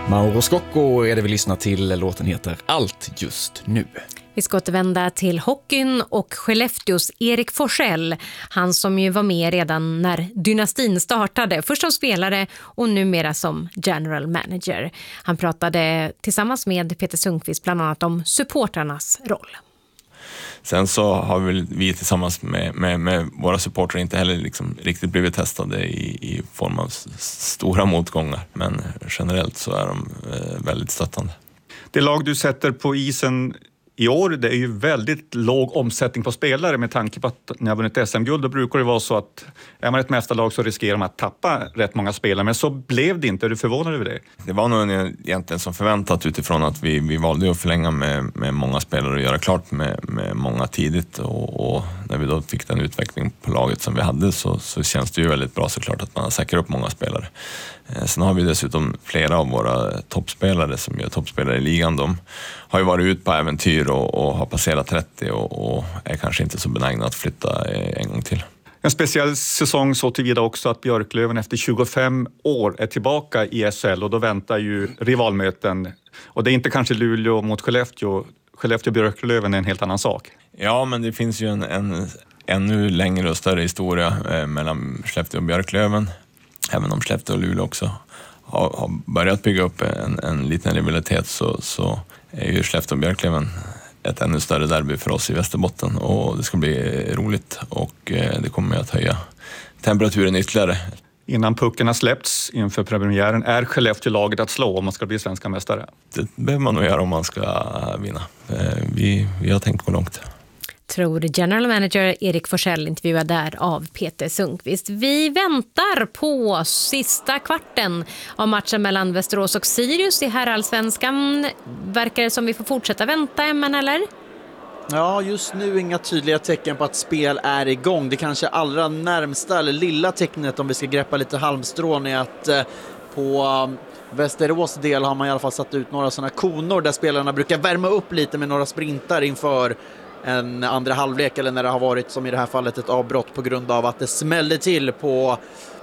Mauro Scocco är det vi lyssnar till. Låten heter Allt just nu. Vi ska återvända till hockeyn och Skellefteås Erik Forsell. Han som ju var med redan när dynastin startade. Först som spelare och numera som general manager. Han pratade tillsammans med Peter Sundqvist bland annat om supportrarnas roll. Sen så har vi tillsammans med våra supportrar inte heller liksom riktigt blivit testade i form av stora motgångar. Men generellt så är de väldigt stöttande. Det lag du sätter på isen i år, det är ju väldigt låg omsättning på spelare med tanke på att när jag vunnit SM-guld då brukar det vara så att är man ett mästarlag så riskerar man att tappa rätt många spelare. Men så blev det inte. Är du förvånad över det? Det var nog egentligen som förväntat utifrån att vi valde att förlänga med många spelare och göra klart med många tidigt. Och när vi då fick den utveckling på laget som vi hade så känns det ju väldigt bra såklart att man har säkrat upp många spelare. Sen har vi dessutom flera av våra toppspelare som är toppspelare i ligan. De har ju varit ut på äventyr och har passerat 30 och är kanske inte så benägna att flytta en gång till. En speciell säsong så tillvida också att Björklöven efter 25 år är tillbaka i SHL och då väntar ju rivalmöten. Och det är inte kanske Luleå mot Skellefteå. Skellefteå-Björklöven är en helt annan sak. Ja, men det finns ju en ännu längre och större historia mellan Skellefteå och Björklöven. Även om Skellefteå och Luleå också har börjat bygga upp en liten rivalitet så är ju Skellefteå och Björklöven ett ännu större derby för oss i Västerbotten och det ska bli roligt och det kommer att höja temperaturen ytterligare. Innan pucken har släppts inför premiären är Skellefteå-laget att slå om man ska bli svenska mästare? Det behöver man nog göra om man ska vinna. Vi har tänkt gå långt. Tror general manager Erik Forsell, intervjuad där av Peter Sundqvist. Vi väntar på sista kvarten av matchen mellan Västerås och Sirius i herrallsvenskan. Verkar det som vi får fortsätta vänta, men eller? Ja, just nu inga tydliga tecken på att spel är igång. Det kanske allra närmsta eller lilla tecknet om vi ska greppa lite halmstrån är att på Västerås del har man i alla fall satt ut några sådana konor där spelarna brukar värma upp lite med några sprintar inför en andra halvlek eller när det har varit som i det här fallet ett avbrott på grund av att det smällde till på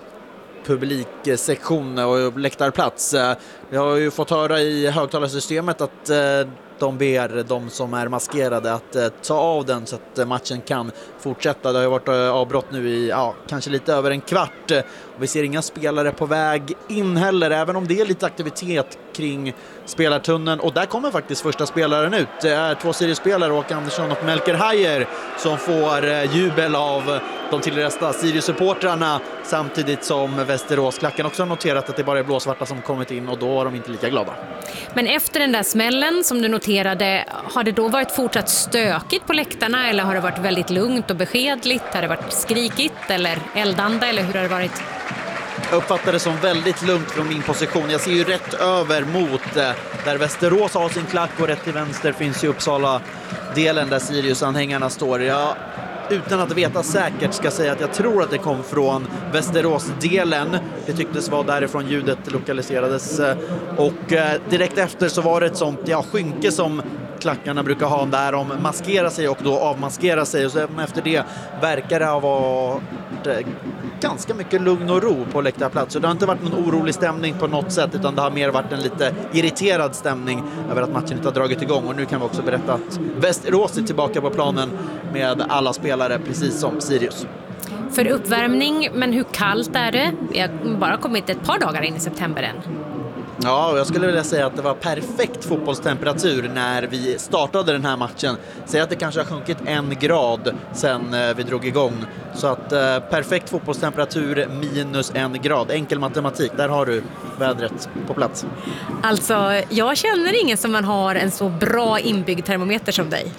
publiksektion och läktarplats. Vi har ju fått höra i högtalarsystemet att de ber de som är maskerade att ta av den så att matchen kan fortsätta. Det har ju varit avbrott nu i kanske lite över en kvart. Vi ser inga spelare på väg in heller, även om det är lite aktivitet kring spelartunneln. Och där kommer faktiskt första spelaren ut. Det är 2 Sirius-spelare, Åke Andersson och Melker Hajer, som får jubel av de tillresta Sirius-supportrarna, samtidigt som Västeråsklacken också har noterat att det bara är blåsvarta som kommit in och då var de inte lika glada. Men efter den där smällen som du noterade, har det då varit fortsatt stökigt på läktarna eller har det varit väldigt lugnt och beskedligt? Har det varit skrikigt eller eldande eller hur har det varit? Jag uppfattar det som väldigt lugnt från min position. Jag ser ju rätt över mot där Västerås har sin klack och rätt till vänster finns ju Uppsala-delen där Sirius-anhängarna står. Utan att veta säkert ska säga att jag tror att det kom från Västerås-delen. Det tycktes vara därifrån ljudet lokaliserades. Och direkt efter så var det ett sånt skynke som klackarna brukar ha där de maskerar sig och då avmaskerar sig. Och så efter det verkar det ha varit ganska mycket lugn och ro på läktarplats. Så det har inte varit någon orolig stämning på något sätt, utan det har mer varit en lite irriterad stämning över att matchen inte har dragit igång. Och nu kan vi också berätta att Västerås är tillbaka på planen med alla spelare, precis som Sirius. För uppvärmning, men hur kallt är det? Vi har bara kommit ett par dagar in i september än. Ja, jag skulle vilja säga att det var perfekt fotbollstemperatur när vi startade den här matchen. Säg att det kanske har sjunkit 1 grad sen vi drog igång. Så att perfekt fotbollstemperatur minus 1 grad. Enkel matematik, där har du vädret på plats. Alltså, jag känner ingen som man har en så bra inbyggd termometer som dig.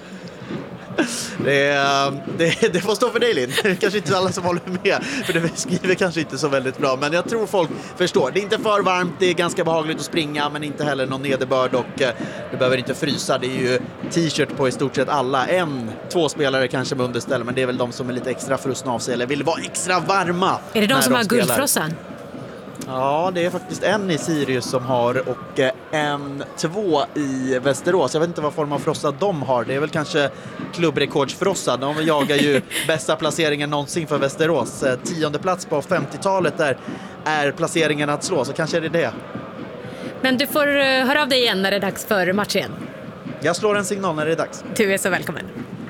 Det får stå för dig, Linn. Kanske inte alla som håller med, för det skriver kanske inte så väldigt bra, men jag tror folk förstår. Det är inte för varmt, det är ganska behagligt att springa, men inte heller någon nederbörd och det behöver inte frysa. Det är ju t-shirt på i stort sett alla. 1-2 spelare kanske med underställ, men det är väl de som är lite extra frusna av sig eller vill vara extra varma. Är det de som har guldfrossan? Ja, det är faktiskt en i Sirius som har och 2 i Västerås. Jag vet inte vad form av frossa de har. Det är väl kanske klubbrekordsfrossa. De jagar ju bästa placeringen någonsin för Västerås. 10:e plats på 50-talet där är placeringen att slå, så kanske är det det. Men du får höra av dig igen när det är dags för match igen. Jag slår en signal när det är dags. Du är så välkommen.